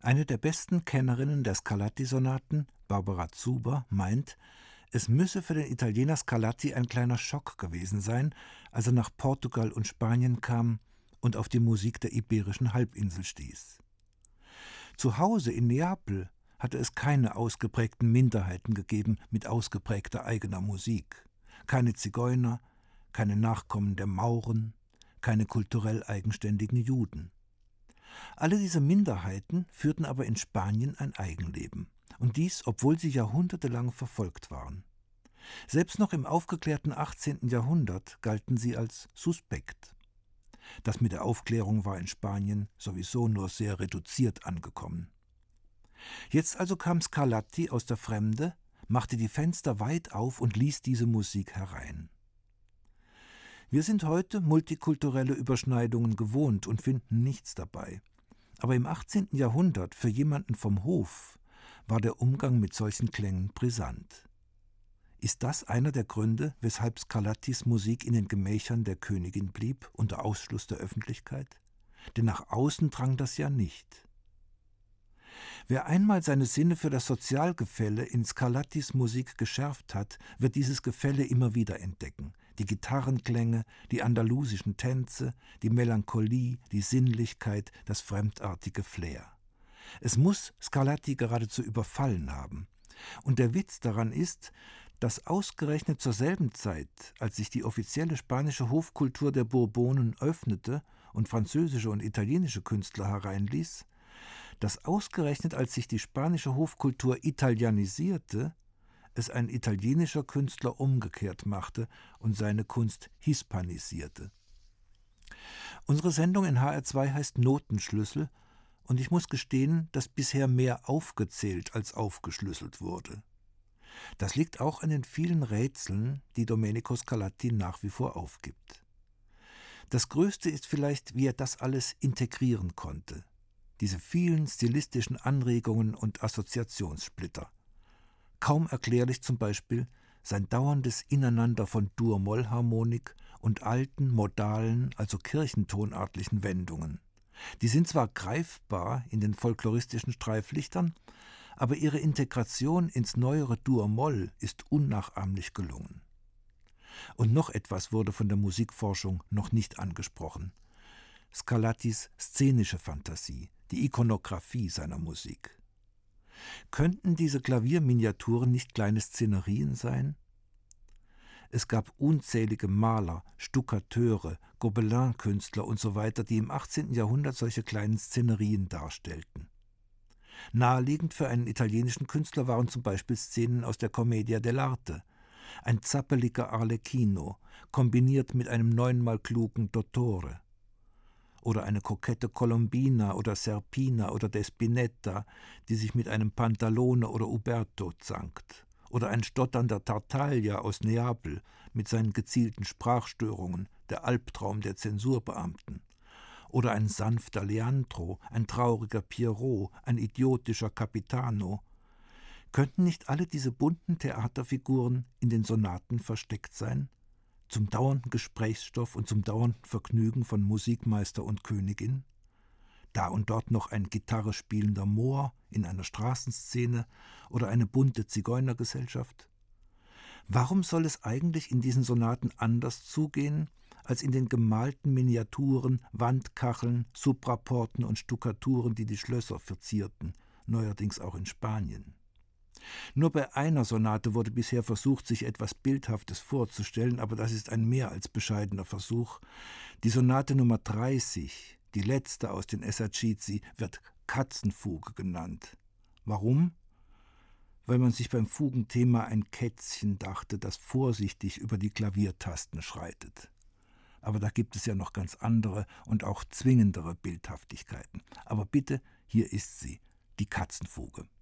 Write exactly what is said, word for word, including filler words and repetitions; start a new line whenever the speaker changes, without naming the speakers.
Eine der besten Kennerinnen der Scarlatti-Sonaten, Barbara Zuber, meint, es müsse für den Italiener Scarlatti ein kleiner Schock gewesen sein, als er nach Portugal und Spanien kam und auf die Musik der Iberischen Halbinsel stieß. Zu Hause in Neapel hatte es keine ausgeprägten Minderheiten gegeben mit ausgeprägter eigener Musik, keine Zigeuner, keine Nachkommen der Mauren, keine kulturell eigenständigen Juden. Alle diese Minderheiten führten aber in Spanien ein Eigenleben, und dies, obwohl sie jahrhundertelang verfolgt waren. Selbst noch im aufgeklärten achtzehnten Jahrhundert galten sie als suspekt. Das mit der Aufklärung war in Spanien sowieso nur sehr reduziert angekommen. Jetzt also kam Scarlatti aus der Fremde, machte die Fenster weit auf und ließ diese Musik herein. Wir sind heute multikulturelle Überschneidungen gewohnt und finden nichts dabei. Aber im achtzehnten Jahrhundert für jemanden vom Hof war der Umgang mit solchen Klängen brisant. Ist das einer der Gründe, weshalb Scarlattis Musik in den Gemächern der Königin blieb, unter Ausschluss der Öffentlichkeit? Denn nach außen drang das ja nicht. Wer einmal seine Sinne für das Sozialgefälle in Scarlattis Musik geschärft hat, wird dieses Gefälle immer wieder entdecken. Die Gitarrenklänge, die andalusischen Tänze, die Melancholie, die Sinnlichkeit, das fremdartige Flair. Es muss Scarlatti geradezu überfallen haben. Und der Witz daran ist, dass ausgerechnet zur selben Zeit, als sich die offizielle spanische Hofkultur der Bourbonen öffnete und französische und italienische Künstler hereinließ, dass ausgerechnet als sich die spanische Hofkultur italienisierte, es ein italienischer Künstler umgekehrt machte und seine Kunst hispanisierte. Unsere Sendung in H R zwei heißt Notenschlüssel, und ich muss gestehen, dass bisher mehr aufgezählt als aufgeschlüsselt wurde. Das liegt auch an den vielen Rätseln, die Domenico Scarlatti nach wie vor aufgibt. Das Größte ist vielleicht, wie er das alles integrieren konnte. Diese vielen stilistischen Anregungen und Assoziationssplitter. Kaum erklärlich zum Beispiel sein dauerndes Ineinander von Dur-Moll-Harmonik und alten, modalen, also kirchentonartlichen Wendungen. Die sind zwar greifbar in den folkloristischen Streiflichtern, aber ihre Integration ins neuere Dur-Moll ist unnachahmlich gelungen. Und noch etwas wurde von der Musikforschung noch nicht angesprochen. Scarlattis szenische Fantasie, die Ikonographie seiner Musik. Könnten diese Klavierminiaturen nicht kleine Szenerien sein? Es gab unzählige Maler, Stuckateure, Gobelinkünstler usw., die im achtzehnten Jahrhundert solche kleinen Szenerien darstellten. Naheliegend für einen italienischen Künstler waren zum Beispiel Szenen aus der Commedia dell'arte, ein zappeliger Arlecchino, kombiniert mit einem neunmal klugen Dottore. Oder eine kokette Colombina oder Serpina oder Despinetta, die sich mit einem Pantalone oder Uberto zankt. Oder ein stotternder Tartaglia aus Neapel mit seinen gezielten Sprachstörungen, der Albtraum der Zensurbeamten. Oder ein sanfter Leandro, ein trauriger Pierrot, ein idiotischer Capitano. Könnten nicht alle diese bunten Theaterfiguren in den Sonaten versteckt sein? Zum dauernden Gesprächsstoff und zum dauernden Vergnügen von Musikmeister und Königin? Da und dort noch ein Gitarre spielender Mohr in einer Straßenszene oder eine bunte Zigeunergesellschaft? Warum soll es eigentlich in diesen Sonaten anders zugehen, als in den gemalten Miniaturen, Wandkacheln, Supraporten und Stuckaturen, die die Schlösser verzierten, neuerdings auch in Spanien? Nur bei einer Sonate wurde bisher versucht, sich etwas Bildhaftes vorzustellen, aber das ist ein mehr als bescheidener Versuch. Die Sonate Nummer dreißig, die letzte aus den Esercizi, wird Katzenfuge genannt. Warum? Weil man sich beim Fugenthema ein Kätzchen dachte, das vorsichtig über die Klaviertasten schreitet. Aber da gibt es ja noch ganz andere und auch zwingendere Bildhaftigkeiten. Aber bitte, hier ist sie, die Katzenfuge.